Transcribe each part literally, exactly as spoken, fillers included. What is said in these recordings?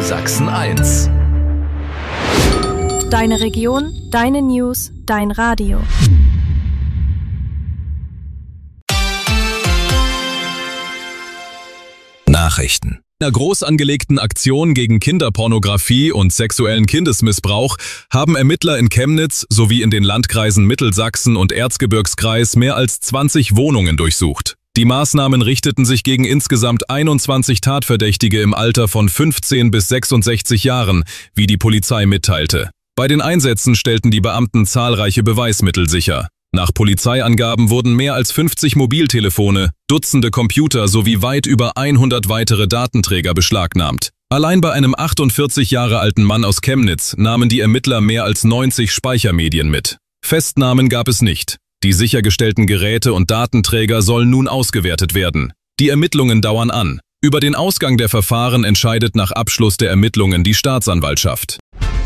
Sachsen eins. Deine Region, deine News, dein Radio. Nachrichten. In einer groß angelegten Aktion gegen Kinderpornografie und sexuellen Kindesmissbrauch haben Ermittler in Chemnitz sowie in den Landkreisen Mittelsachsen und Erzgebirgskreis mehr als zwanzig Wohnungen durchsucht. Die Maßnahmen richteten sich gegen insgesamt einundzwanzig Tatverdächtige im Alter von fünfzehn bis sechsundsechzig Jahren, wie die Polizei mitteilte. Bei den Einsätzen stellten die Beamten zahlreiche Beweismittel sicher. Nach Polizeiangaben wurden mehr als fünfzig Mobiltelefone, Dutzende Computer sowie weit über hundert weitere Datenträger beschlagnahmt. Allein bei einem achtundvierzig Jahre alten Mann aus Chemnitz nahmen die Ermittler mehr als neunzig Speichermedien mit. Festnahmen gab es nicht. Die sichergestellten Geräte und Datenträger sollen nun ausgewertet werden. Die Ermittlungen dauern an. Über den Ausgang der Verfahren entscheidet nach Abschluss der Ermittlungen die Staatsanwaltschaft.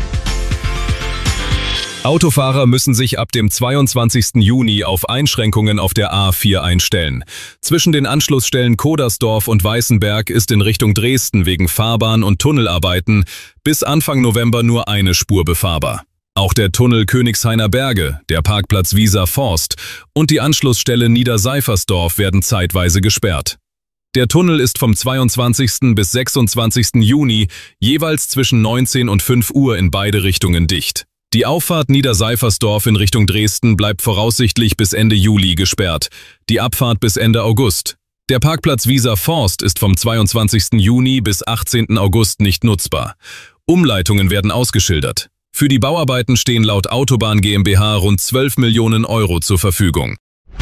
Autofahrer müssen sich ab dem zweiundzwanzigsten Juni auf Einschränkungen auf der A vier einstellen. Zwischen den Anschlussstellen Kodersdorf und Weißenberg ist in Richtung Dresden wegen Fahrbahn- und Tunnelarbeiten bis Anfang November nur eine Spur befahrbar. Auch der Tunnel Königshainer Berge, der Parkplatz Wieser Forst und die Anschlussstelle Niederseifersdorf werden zeitweise gesperrt. Der Tunnel ist vom zweiundzwanzigsten bis sechsundzwanzigsten Juni jeweils zwischen neunzehn und fünf Uhr in beide Richtungen dicht. Die Auffahrt Niederseifersdorf in Richtung Dresden bleibt voraussichtlich bis Ende Juli gesperrt, die Abfahrt bis Ende August. Der Parkplatz Wieser Forst ist vom zweiundzwanzigsten Juni bis achtzehnten August nicht nutzbar. Umleitungen werden ausgeschildert. Für die Bauarbeiten stehen laut Autobahn GmbH rund zwölf Millionen Euro zur Verfügung.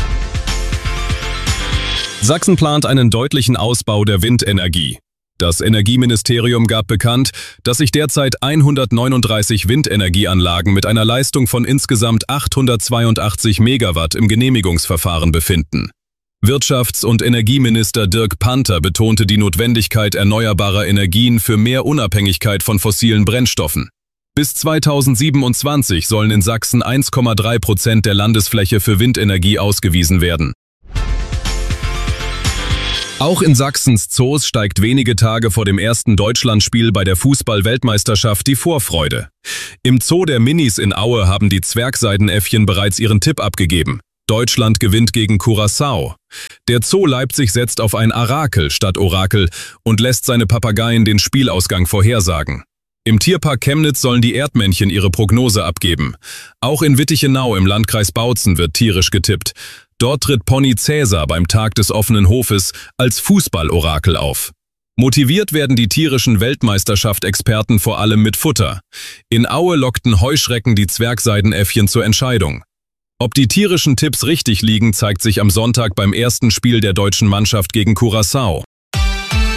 Sachsen plant einen deutlichen Ausbau der Windenergie. Das Energieministerium gab bekannt, dass sich derzeit hundertneununddreißig Windenergieanlagen mit einer Leistung von insgesamt achthundertzweiundachtzig Megawatt im Genehmigungsverfahren befinden. Wirtschafts- und Energieminister Dirk Panther betonte die Notwendigkeit erneuerbarer Energien für mehr Unabhängigkeit von fossilen Brennstoffen. Bis zweitausendsiebenundzwanzig sollen in Sachsen eins Komma drei Prozent der Landesfläche für Windenergie ausgewiesen werden. Auch in Sachsens Zoos steigt wenige Tage vor dem ersten Deutschlandspiel bei der Fußball-Weltmeisterschaft die Vorfreude. Im Zoo der Minis in Aue haben die Zwergseidenäffchen bereits ihren Tipp abgegeben. Deutschland gewinnt gegen Curaçao. Der Zoo Leipzig setzt auf ein Arakel statt Orakel und lässt seine Papageien den Spielausgang vorhersagen. Im Tierpark Chemnitz sollen die Erdmännchen ihre Prognose abgeben. Auch in Wittichenau im Landkreis Bautzen wird tierisch getippt. Dort tritt Pony Cäsar beim Tag des offenen Hofes als Fußballorakel auf. Motiviert werden die tierischen Weltmeisterschaft-Experten vor allem mit Futter. In Aue lockten Heuschrecken die Zwergseidenäffchen zur Entscheidung. Ob die tierischen Tipps richtig liegen, zeigt sich am Sonntag beim ersten Spiel der deutschen Mannschaft gegen Curaçao.